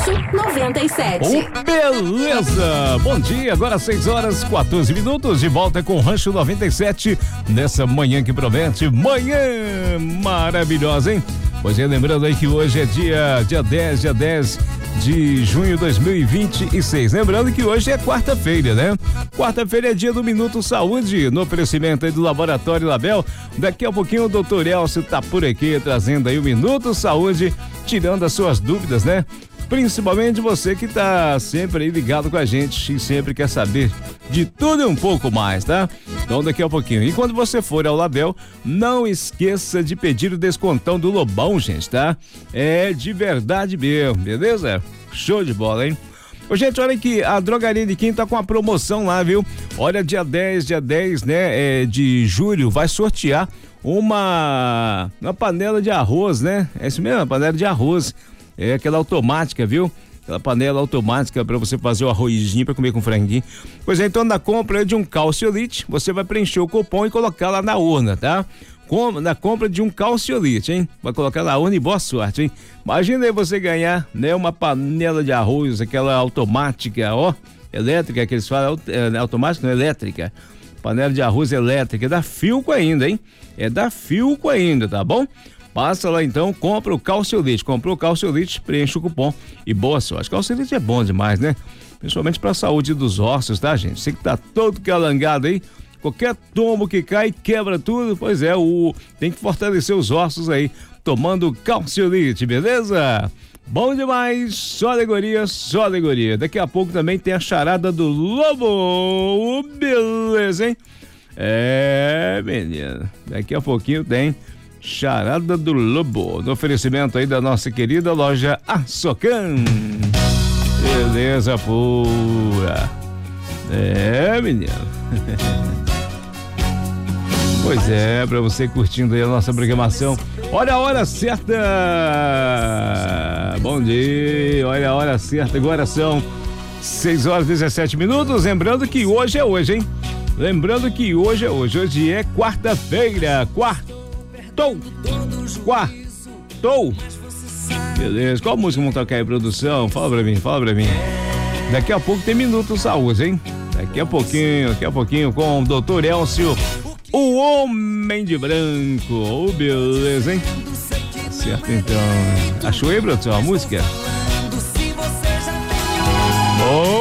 Rancho 97. Beleza! Bom dia, agora 6h14, de volta com o Rancho 97, nessa manhã que promete, manhã maravilhosa, hein? Pois é, lembrando aí que hoje é dia 10 de junho de 2026. Lembrando que hoje é quarta-feira, né? Quarta-feira é dia do Minuto Saúde, no oferecimento aí do Laboratório Label. Daqui a pouquinho o doutor Elcio tá por aqui, trazendo aí o Minuto Saúde, tirando as suas dúvidas, né? Principalmente você que tá sempre aí ligado com a gente e sempre quer saber de tudo e um pouco mais, tá? Então daqui a pouquinho. E quando você for ao Label, não esqueça de pedir o descontão do Lobão, gente, tá? É de verdade mesmo, beleza? Show de bola, hein? Ô, gente, olha aqui, a Drogaria de Quim tá com a promoção lá, viu? Olha, dia 10, né, de julho, vai sortear uma panela de arroz, né? É isso mesmo, uma panela de arroz. É aquela automática, viu? Aquela panela automática para você fazer o arrozinho para comer com franguinho. Pois é, então na compra de um Calciolite, você vai preencher o cupom e colocar lá na urna, tá? Na compra de um Calciolite, hein? Vai colocar na urna e boa sorte, hein? Imagina aí você ganhar, né, uma panela de arroz, aquela automática, ó, elétrica, que eles falam, automática, não, elétrica. Panela de arroz elétrica, é da Philco ainda, hein? É da Philco ainda, tá bom? Passa lá então, compra o Calciolite. Comprou o Calciolite, preenche o cupom e boa sorte. Calciolite é bom demais, né? Principalmente pra saúde dos ossos, tá, gente? Você que tá todo calangado aí, qualquer tombo que cai, quebra tudo, pois é, tem que fortalecer os ossos aí, tomando Calciolite, beleza? Bom demais, só alegoria, só alegoria. Daqui a pouco também tem a charada do Lobo, beleza, hein? É, menina, daqui a pouquinho tem charada do Lobo, no oferecimento aí da nossa querida loja Açocan. Beleza pura. É, menino. Pois é, pra você curtindo aí a nossa programação. Olha a hora certa. Bom dia, olha a hora certa. Agora são 6h17. Lembrando que hoje é hoje, hein? Lembrando que hoje é hoje. Hoje é quarta-feira. Quartou. Beleza, qual música vamos tocar aí, produção? Fala pra mim. Daqui a pouco tem Minuto Saúde, hein? Daqui a pouquinho com o doutor Elcio, o Homem de Branco. Oh, beleza, hein? Certo, então. Achou aí, produção, a música? Oh,